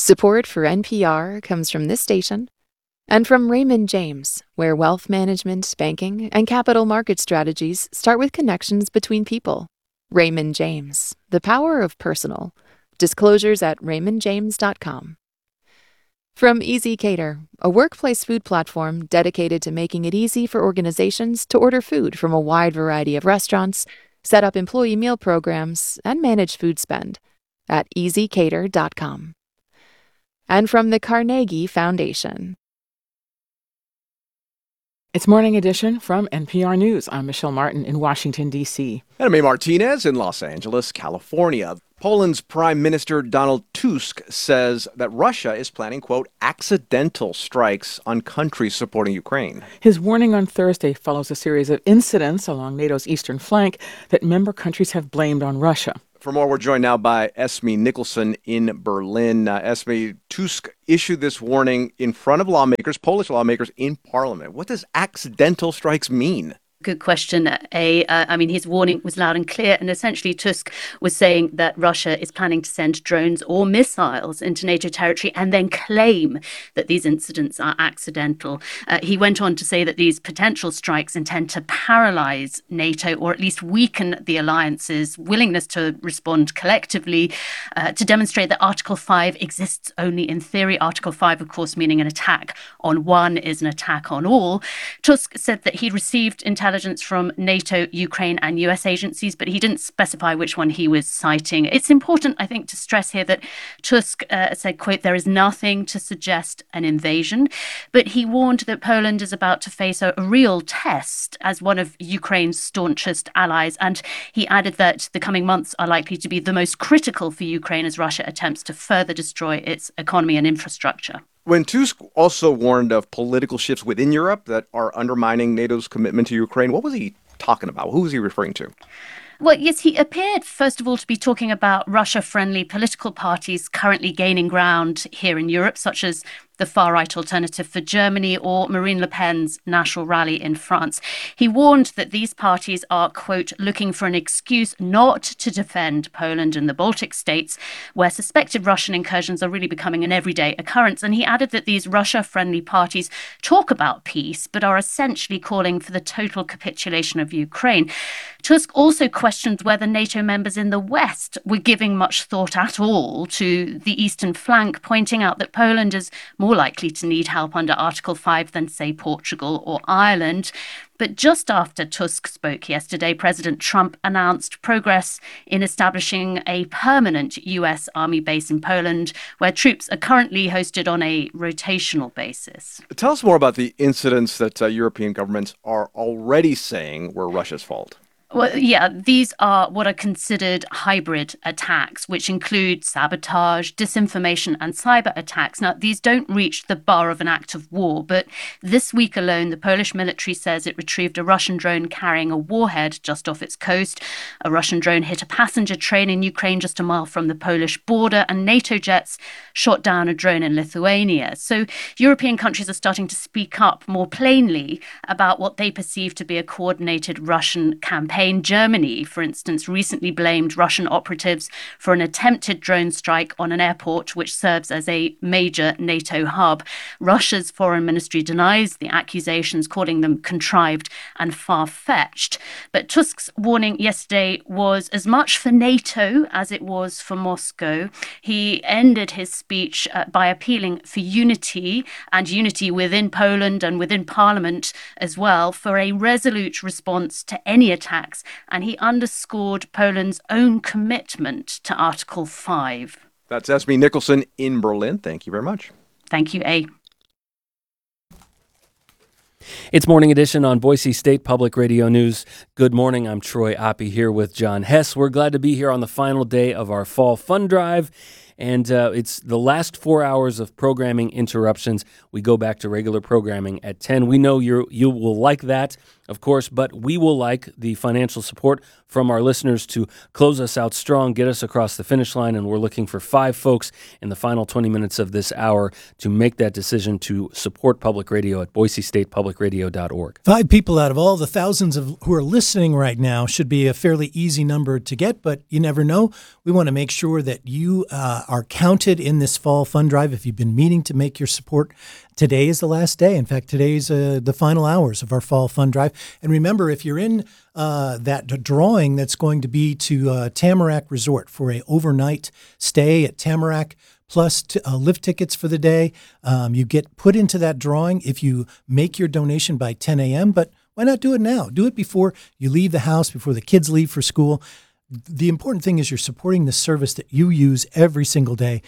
Support for NPR comes from this station and from Raymond James, where wealth management, banking, and capital market strategies start with connections between people. Raymond James, the power of personal. Disclosures at raymondjames.com. From Easy Cater, a workplace food platform dedicated to making it easy for organizations to order food from a wide variety of restaurants, set up employee meal programs, and manage food spend at easycater.com. And from the Carnegie Foundation. It's Morning Edition from NPR News. I'm Michelle Martin in Washington, D.C. And I'm A. Martinez in Los Angeles, California. Poland's Prime Minister Donald Tusk says that Russia is planning, quote, accidental strikes on countries supporting Ukraine. His warning on Thursday follows a series of incidents along NATO's eastern flank that member countries have blamed on Russia. For more, we're joined now by Esme Nicholson in Berlin. Esme, Tusk issued this warning in front of lawmakers, Polish lawmakers, in parliament. What does accidental strikes mean? Good question. His warning was loud and clear, and essentially Tusk was saying that Russia is planning to send drones or missiles into NATO territory and then claim that these incidents are accidental. He went on to say that these potential strikes intend to paralyze NATO, or at least weaken the alliance's willingness to respond collectively, to demonstrate that Article 5 exists only in theory. Article 5, of course, meaning an attack on one is an attack on all. Tusk said that he'd received intelligence from NATO, Ukraine and US agencies, but he didn't specify which one he was citing. It's important, I think, to stress here that Tusk said, quote, there is nothing to suggest an invasion, but he warned that Poland is about to face a real test as one of Ukraine's staunchest allies. And he added that the coming months are likely to be the most critical for Ukraine as Russia attempts to further destroy its economy and infrastructure. When Tusk also warned of political shifts within Europe that are undermining NATO's commitment to Ukraine, what was he talking about? Who was he referring to? Well, yes, he appeared, first of all, to be talking about Russia-friendly political parties currently gaining ground here in Europe, such as the far-right Alternative for Germany or Marine Le Pen's National Rally in France. He warned that these parties are, quote, looking for an excuse not to defend Poland and the Baltic states, where suspected Russian incursions are really becoming an everyday occurrence. And he added that these Russia-friendly parties talk about peace, but are essentially calling for the total capitulation of Ukraine. Tusk also questioned whether NATO members in the West were giving much thought at all to the eastern flank, pointing out that Poland is more likely to need help under Article 5 than, say, Portugal or Ireland. But just after Tusk spoke yesterday, President Trump announced progress in establishing a permanent US Army base in Poland, where troops are currently hosted on a rotational basis. Tell us more about the incidents that European governments are already saying were Russia's fault. Well, yeah, these are what are considered hybrid attacks, which include sabotage, disinformation and cyber attacks. Now, these don't reach the bar of an act of war, but this week alone, the Polish military says it retrieved a Russian drone carrying a warhead just off its coast. A Russian drone hit a passenger train in Ukraine just a mile from the Polish border, and NATO jets shot down a drone in Lithuania. So European countries are starting to speak up more plainly about what they perceive to be a coordinated Russian campaign. Germany, for instance, recently blamed Russian operatives for an attempted drone strike on an airport which serves as a major NATO hub. Russia's foreign ministry denies the accusations, calling them contrived and far-fetched. But Tusk's warning yesterday was as much for NATO as it was for Moscow. He ended his speech by appealing for unity, and unity within Poland and within Parliament as well, for a resolute response to any attacks. And he underscored Poland's own commitment to Article 5. That's Esme Nicholson in Berlin. Thank you very much. Thank you, A. It's Morning Edition on Boise State Public Radio News. Good morning. I'm Troy Oppie here with John Hess. We're glad to be here on the final day of our Fall Fun Drive. And it's the last 4 hours of programming interruptions. We go back to regular programming at 10. We know you will like that, of course, but we will like the financial support from our listeners to close us out strong, get us across the finish line, and we're looking for 5 folks in the final 20 minutes of this hour to make that decision to support public radio at boisestatepublicradio.org. 5 people out of all the thousands who are listening right now should be a fairly easy number to get, but you never know. We want to make sure that you are are counted in this fall fund drive. If you've been meaning to make your support, today is the last day. In fact, today's the final hours of our fall fund drive. And remember, if you're in that drawing that's going to be to Tamarack Resort for a overnight stay at Tamarack, plus lift tickets for the day, you get put into that drawing if you make your donation by 10 a.m., but why not do it now? Do it before you leave the house, before the kids leave for school. The important thing is you're supporting the service that you use every single day.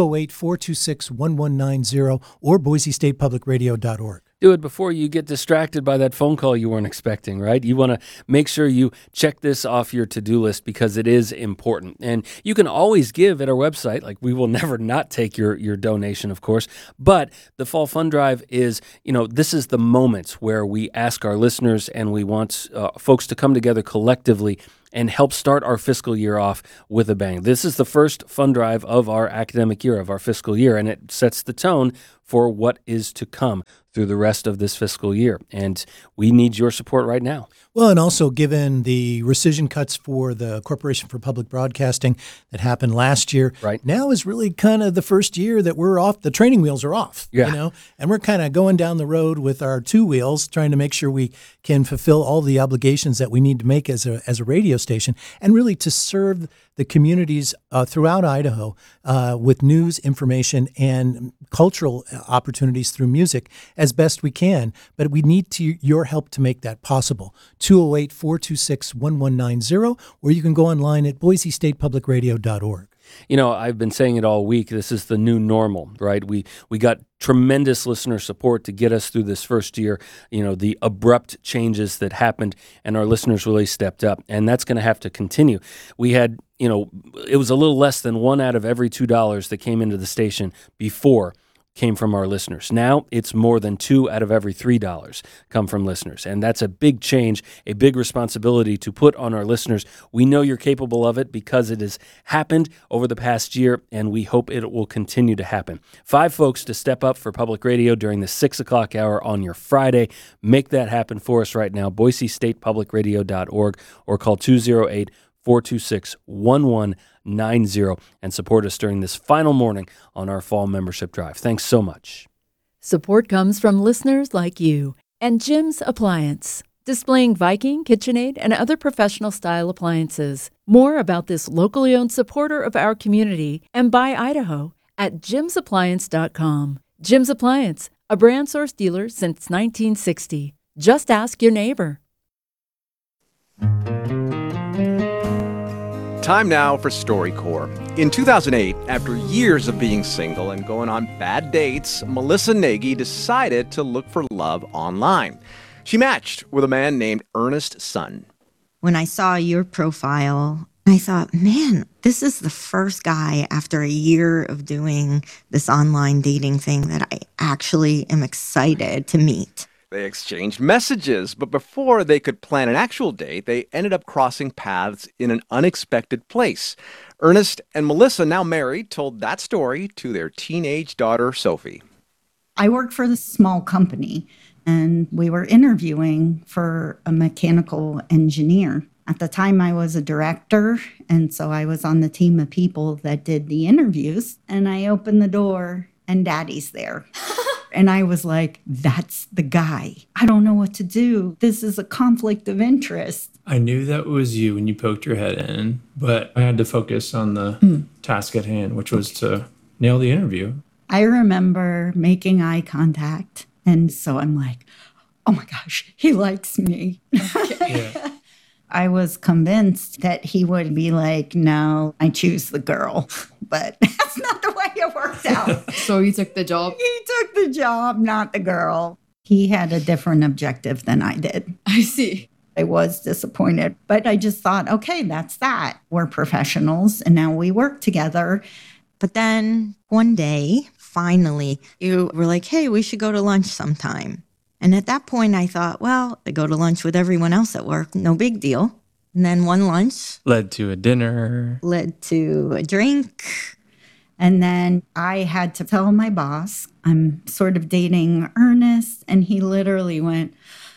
208-426-1190 or BoiseStatePublicRadio.org. Do it before you get distracted by that phone call you weren't expecting, right? You want to make sure you check this off your to-do list because it is important. And you can always give at our website. Like, we will never not take your donation, of course. But the Fall Fund Drive is, this is the moment where we ask our listeners and we want folks to come together collectively and help start our fiscal year off with a bang. This is the first fund drive of our academic year, of our fiscal year, and it sets the tone for what is to come through the rest of this fiscal year. And we need your support right now. Well, and also given the rescission cuts for the Corporation for Public Broadcasting that happened last year, right. Now is really kind of the first year that we're off, the training wheels are off, and we're kind of going down the road with our two wheels, trying to make sure we can fulfill all the obligations that we need to make as a radio station, and really to serve the communities throughout Idaho with news, information, and cultural opportunities through music as best we can. But we need your help to make that possible. 208-426-1190, or you can go online at BoiseStatePublicRadio.org. I've been saying it all week. This is the new normal, right? We got tremendous listener support to get us through this first year, the abrupt changes that happened, and our listeners really stepped up, and that's going to have to continue. We had, it was a little less than 1 out of every $2 that came into the station before came from our listeners. Now it's more than 2 out of every $3 come from listeners. And that's a big change, a big responsibility to put on our listeners. We know you're capable of it because it has happened over the past year, and we hope it will continue to happen. 5 folks to step up for public radio during the 6 o'clock hour on your Friday. Make that happen for us right now. BoiseStatePublicRadio.org or call 208-426-1190 and support us during this final morning on our fall membership drive. Thanks so much. Support comes from listeners like you and Jim's Appliance, displaying Viking, KitchenAid, and other professional-style appliances. More about this locally owned supporter of our community and by Idaho at jimsappliance.com. Jim's Appliance, a brand source dealer since 1960. Just ask your neighbor. Time now for StoryCorps. In 2008, after years of being single and going on bad dates, Melissa Nagy decided to look for love online. She matched with a man named Ernest Sun. When I saw your profile, I thought, man, this is the first guy after a year of doing this online dating thing that I actually am excited to meet. They exchanged messages, but before they could plan an actual date, they ended up crossing paths in an unexpected place. Ernest and Melissa, now married, told that story to their teenage daughter, Sophie. I work for this small company, and we were interviewing for a mechanical engineer. At the time, I was a director, and so I was on the team of people that did the interviews, and I opened the door, and Daddy's there. And I was like, that's the guy. I don't know what to do. This is a conflict of interest. I knew that was you when you poked your head in, but I had to focus on the task at hand, which was to nail the interview. I remember making eye contact. And so I'm like, oh my gosh, he likes me. Yeah. I was convinced that he would be like, no, I choose the girl. But that's not the way it worked out. So he took the job? He took the job, not the girl. He had a different objective than I did. I see. I was disappointed, but I just thought, okay, that's that. We're professionals, and now we work together. But then one day, finally, you were like, hey, we should go to lunch sometime. And at that point, I thought, well, I go to lunch with everyone else at work, no big deal. And then one lunch led to a dinner, led to a drink. And then I had to tell my boss, I'm sort of dating Ernest. And he literally went,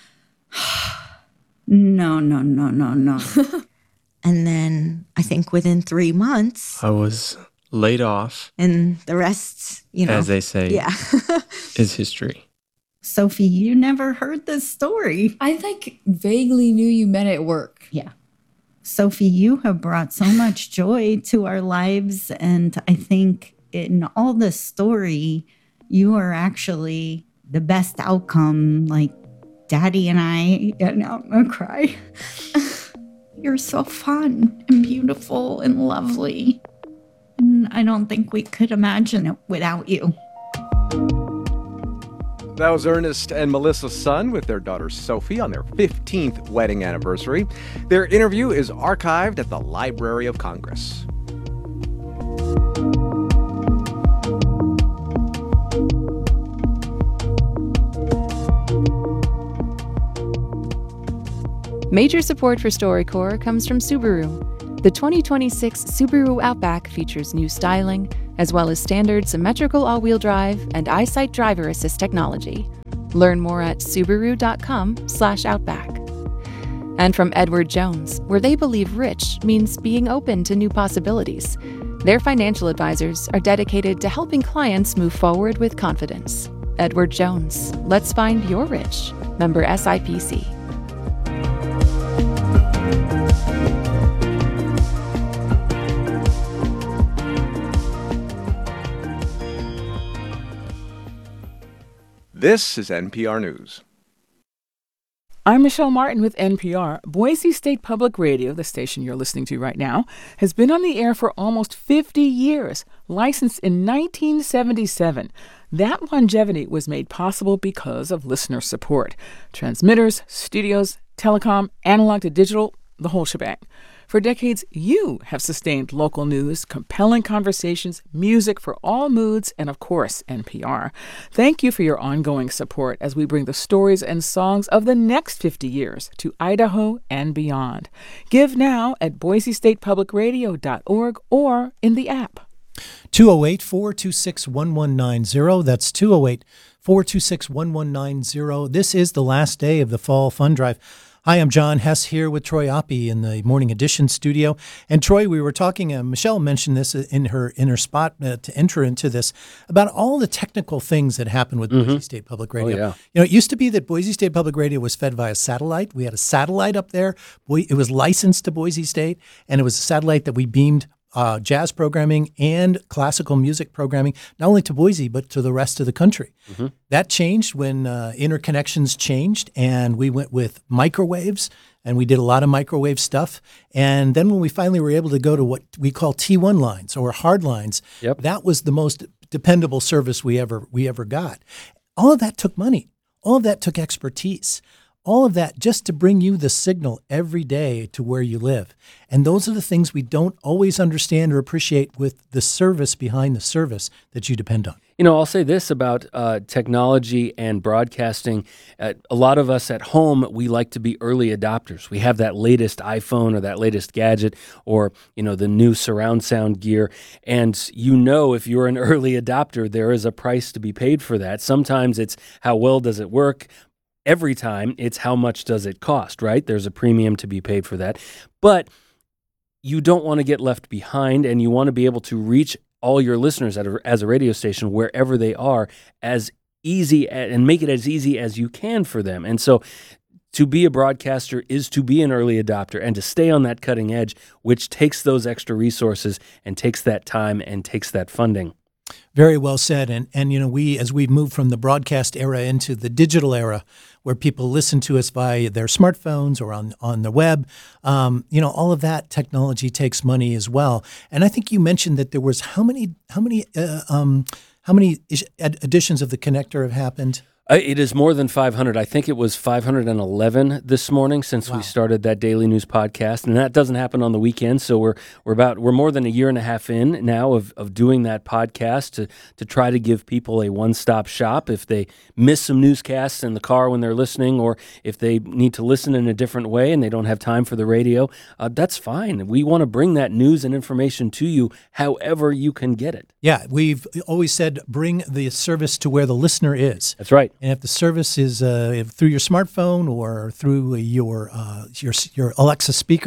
no. And then I think within 3 months, I was laid off, and the rest, as they say, yeah. is history. Sophie, you never heard this story. I vaguely knew you met at work. Yeah. Sophie, you have brought so much joy to our lives. And I think in all this story, you are actually the best outcome. Like Daddy and I, now I'm going to cry. You're so fun and beautiful and lovely. And I don't think we could imagine it without you. That was Ernest and Melissa Sun with their daughter Sophie on their 15th wedding anniversary. Their interview is archived at the Library of Congress. Major support for StoryCorps comes from Subaru. The 2026 Subaru Outback features new styling, as well as standard symmetrical all-wheel drive and EyeSight driver assist technology. Learn more at subaru.com/outback. And from Edward Jones, where they believe rich means being open to new possibilities. Their financial advisors are dedicated to helping clients move forward with confidence. Edward Jones, let's find your rich. Member SIPC. This is NPR News. I'm Michelle Martin with NPR. Boise State Public Radio, the station you're listening to right now, has been on the air for almost 50 years, licensed in 1977. That longevity was made possible because of listener support. Transmitters, studios, telecom, analog to digital, the whole shebang. For decades, you have sustained local news, compelling conversations, music for all moods, and of course, NPR. Thank you for your ongoing support as we bring the stories and songs of the next 50 years to Idaho and beyond. Give now at boisestatepublicradio.org or in the app. 208-426-1190. That's 208-426-1190. This is the last day of the Fall Fund Drive. Hi, I'm John Hess here with Troy Oppie in the Morning Edition studio. And Troy, we were talking, Michelle mentioned this in her spot to enter into this, about all the technical things that happen with Boise State Public Radio. Oh, yeah. You know, it used to be that Boise State Public Radio was fed via satellite. We had a satellite up there. It was licensed to Boise State, and it was a satellite that we beamed jazz programming and classical music programming, not only to Boise, but to the rest of the country. That changed when interconnections changed, and we went with microwaves, and we did a lot of microwave stuff. And then when we finally were able to go to what we call T1 lines or hard lines, that was the most dependable service we ever got. All of that took money. All of that took expertise. All of that just to bring you the signal every day to where you live. And those are the things we don't always understand or appreciate with the service behind the service that you depend on. You know, I'll say this about technology and broadcasting. A lot of us at home, we like to be early adopters. We have that latest iPhone or that latest gadget or, you know, the new surround sound gear. And you know, if you're an early adopter, there is a price to be paid for that. Sometimes it's how well does it work? Every time it's how much does it cost, right? There's a premium to be paid for that. But you don't want to get left behind, and you want to be able to reach all your listeners as a radio station wherever they are as easy and make it as easy as you can for them. And so to be a broadcaster is to be an early adopter and to stay on that cutting edge, which takes those extra resources and takes that time and takes that funding. Very well said. And you know, as we've moved from the broadcast era into the digital era, where people listen to us via their smartphones or on the web, you know, all of that technology takes money as well. And I think you mentioned that there was how many editions of the connector have happened? It is more than 500. I think it was 511 this morning since we started that daily news podcast, and that doesn't happen on the weekend. So we're more than a year and a half in now of doing that podcast to try to give people a one-stop shop if they miss some newscasts in the car when they're listening, or if they need to listen in a different way and they don't have time for the radio. That's fine. We want to bring that news and information to you however you can get it. Yeah, we've always said bring the service to where the listener is. That's right. And if the service is through your smartphone or through your Alexa speaker,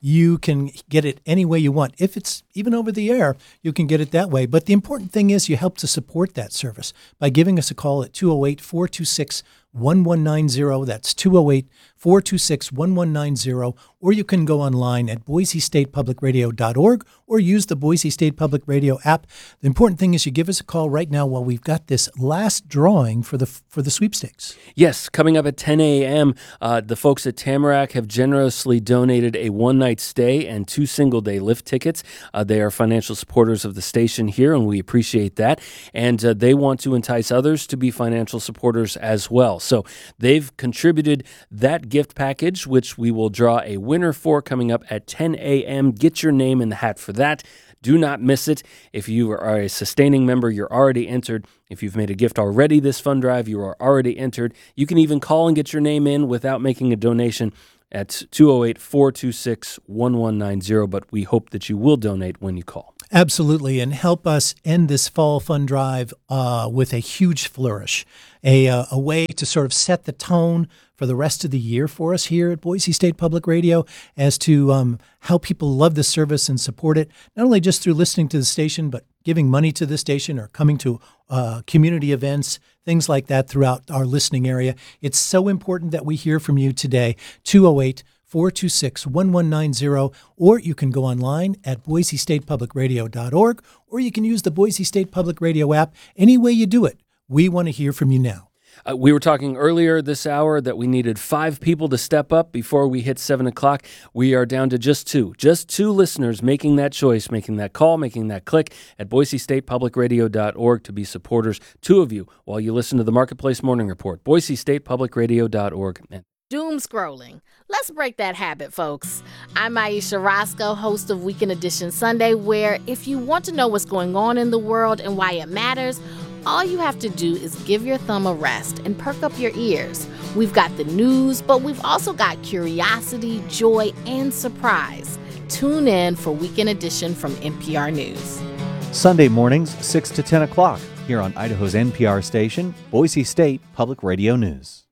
you can get it any way you want. If it's even over the air, you can get it that way. But the important thing is you help to support that service by giving us a call at 208-426-1190. That's 208-426-1190. Or you can go online at boisestatepublicradio.org or use the Boise State Public Radio app. The important thing is you give us a call right now while we've got this last drawing for the sweepstakes. Yes, coming up at 10 a.m., the folks at Tamarack have generously donated a one-night stay and 2 single-day lift tickets. They are financial supporters of the station here, and we appreciate that. And they want to entice others to be financial supporters as well. So they've contributed that gift package, which we will draw a winner for coming up at 10 a.m. Get your name in the hat for that. Do not miss it. If you are a sustaining member, you're already entered. If you've made a gift already this fund drive, you are already entered. You can even call and get your name in without making a donation at 208-426-1190, but we hope that you will donate when you call. Absolutely, and help us end this fall fund drive with a huge flourish, a way to sort of set the tone for the rest of the year for us here at Boise State Public Radio as to how people love the service and support it, not only just through listening to the station, but giving money to the station or coming to community events, things like that throughout our listening area. It's so important that we hear from you today, 208-426-1190, or you can go online at boisestatepublicradio.org, or you can use the Boise State Public Radio app. Any way you do it, we want to hear from you now. We were talking earlier this hour that we needed 5 people to step up before we hit 7 o'clock. We are down to just 2. Just 2 listeners making that choice, making that call, making that click at boisestatepublicradio.org to be supporters. 2 of you while you listen to the Marketplace Morning Report. boisestatepublicradio.org. Doom scrolling. Let's break that habit, folks. I'm Aisha Roscoe, host of Weekend Edition Sunday, where if you want to know what's going on in the world and why it matters, all you have to do is give your thumb a rest and perk up your ears. We've got the news, but we've also got curiosity, joy, and surprise. Tune in for Weekend Edition from NPR News. Sunday mornings, 6 to 10 o'clock, here on Idaho's NPR station, Boise State Public Radio News.